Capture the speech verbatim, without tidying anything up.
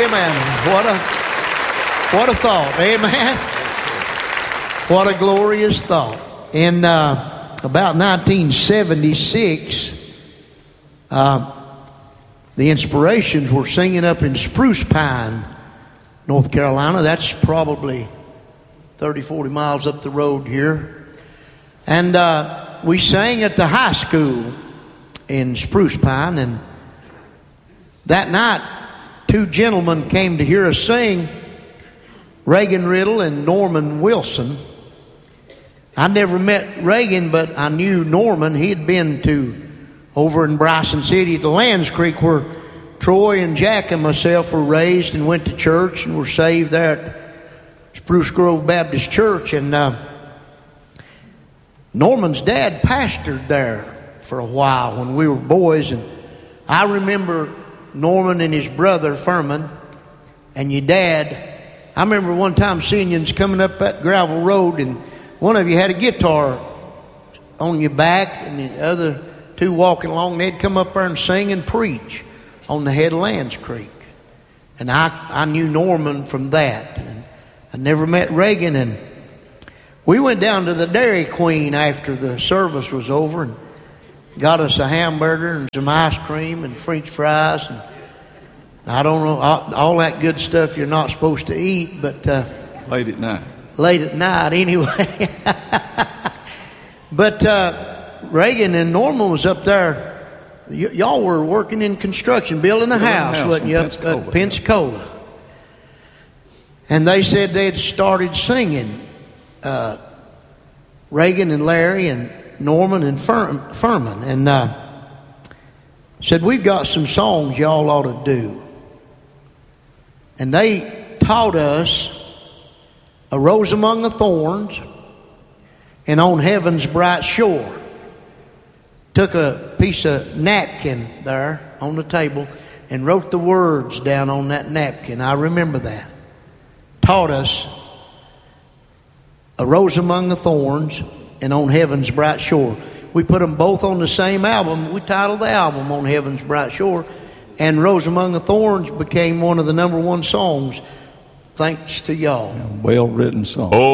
Amen. What a, what a thought. Amen. What a glorious thought. In uh, about nineteen seventy-six, uh, the Inspirations were singing up in Spruce Pine, North Carolina. That's probably thirty, forty miles up the road here. And uh, we sang at the high school in Spruce Pine. And that night, two gentlemen came to hear us sing, Reagan Riddle and Norman Wilson. I never met Reagan, but I knew Norman. He had been to over in Bryson City to Lands Creek, where Troy and Jack and myself were raised and went to church and were saved there at Spruce Grove Baptist Church. And uh, Norman's dad pastored there for a while when we were boys. And I remember Norman and his brother Furman and your dad. I remember one time seeing you coming up that gravel road, and one of you had a guitar on your back, and the other two walking along. They'd come up there and sing and preach on the head of Lands Creek. And I, I knew Norman from that. And I never met Reagan. And we went down to the Dairy Queen after the service was over and got us a hamburger and some ice cream and French fries. And I don't know, all, all that good stuff you're not supposed to eat, but uh, late at night. Late at night, anyway. But uh, Reagan and Norman was up there. Y- y'all were working in construction, building a house, house wasn't you, up at Pensacola? And they said they had started singing. Uh, Reagan and Larry and Norman and Fur- Furman, and uh, said, we've got some songs y'all ought to do. And they taught us A Rose Among the Thorns and On Heaven's Bright Shore. Took a piece of napkin there on the table and wrote the words down on that napkin. I remember that. Taught us A Rose Among the Thorns and On Heaven's Bright Shore. We put them both on the same album. We titled the album On Heaven's Bright Shore. And Rose Among the Thorns became one of the number one songs, thanks to y'all. Well-written song. Oh.